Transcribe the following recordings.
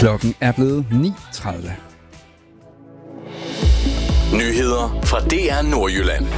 Klokken er blevet 9:30. Nyheder fra DR Nordjylland.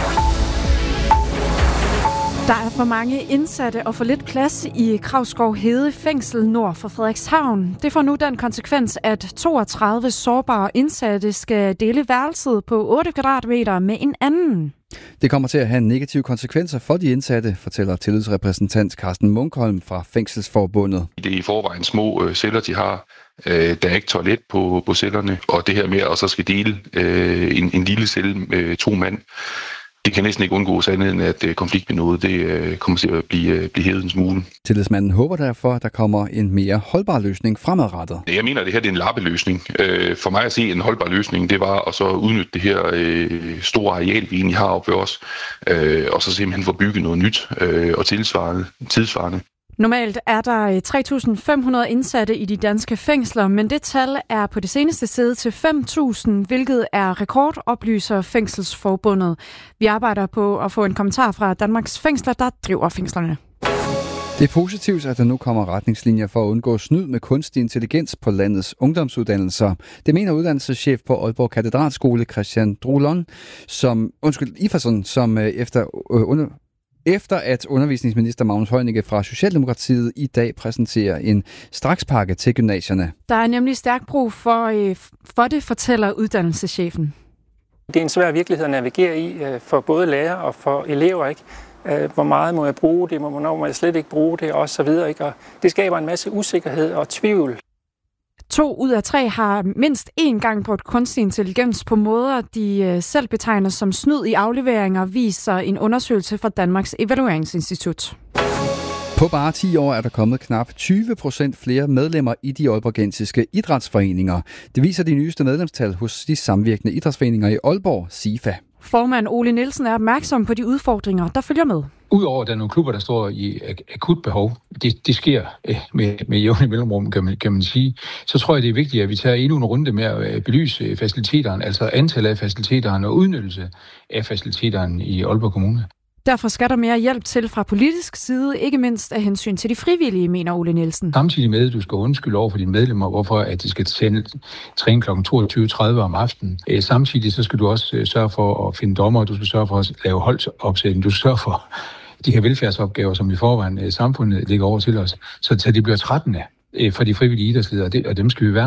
Der er for mange indsatte og for lidt plads i Kravskov Hede fængsel nord for Frederikshavn. Det får nu den konsekvens, at 32 sårbare indsatte skal dele værelset på 8 kvadratmeter med en anden. Det kommer til at have negative konsekvenser for de indsatte, fortæller tillidsrepræsentant Carsten Munkholm fra Fængselsforbundet. Det er i forvejen små celler, de har. Der er ikke toilet på cellerne, og det her med at så skal dele en lille celle med 2 mand, det kan næsten ikke undgås andet end, at konflikt med noget, det kommer til at blive hævet en smule. Tillidsmanden håber derfor, at der kommer en mere holdbar løsning fremadrettet. Jeg mener, at det her det er en lappeløsning. For mig at se en holdbar løsning, det var at så udnytte det her store areal, vi egentlig har oppe ved os, og så simpelthen få bygget noget nyt og tidsvarende. Normalt er der 3.500 indsatte i de danske fængsler, men det tal er på det seneste side til 5.000, hvilket er rekord, oplyser Fængselsforbundet. Vi arbejder på at få en kommentar fra Danmarks fængsler, der driver fængslerne. Det er positivt, at der nu kommer retningslinjer for at undgå snyd med kunstig intelligens på landets ungdomsuddannelser. Det mener uddannelseschef på Aalborg Katedralskole, Christian Drulon, som efter at undervisningsminister Magnus Heunicke fra Socialdemokratiet i dag præsenterer en strakspakke til gymnasierne. Der er nemlig stærk brug for det, fortæller uddannelseschefen. Det er en svær virkelighed at navigere i for både lærere og for elever, ikke? Hvor meget må jeg bruge det, hvornår må jeg slet ikke bruge det, og så videre, ikke? Og det skaber en masse usikkerhed og tvivl. 2 ud af 3 har mindst 1 gang brugt kunstig intelligens på måder, de selv betegner som snyd i afleveringer, viser en undersøgelse fra Danmarks Evalueringsinstitut. På bare 10 år er der kommet knap 20% flere medlemmer i de aalborgensiske idrætsforeninger. Det viser de nyeste medlemstal hos de samvirkende idrætsforeninger i Aalborg, SIFA. Formand Ole Nielsen er opmærksom på de udfordringer, der følger med. Udover at der er nogle klubber, der står i akut behov, det sker med jævne mellemrum, kan man sige, så tror jeg, det er vigtigt, at vi tager endnu en runde med at belyse faciliteterne, altså antallet af faciliteterne og udnyttelse af faciliteterne i Aalborg Kommune. Derfor skal der mere hjælp til fra politisk side, ikke mindst af hensyn til de frivillige, mener Ole Nielsen. Samtidig med, at du skal undskylde over for dine medlemmer, hvorfor at de skal træne kl. 22.30 om aftenen. Samtidig så skal du også sørge for at finde dommer, du skal sørge for at lave holdopsætning, du skal sørge for de her velfærdsopgaver, som i forvejen samfundet ligger over til os, så det bliver trættende for de frivillige idrætsledere, og dem skal vi være.